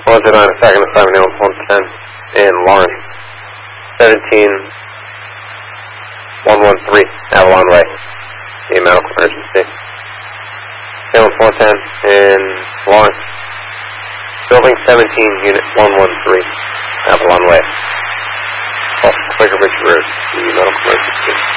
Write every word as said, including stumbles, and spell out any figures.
one zero nine, second assignment, ambulance one ten in Lawrence. seventeen one one three, Avalon Way. The medical emergency. Ambulance one ten in Lawrence. Building seventeen, unit one one three, Avalon Way. Off Quaker Ridge Road, the medical emergency.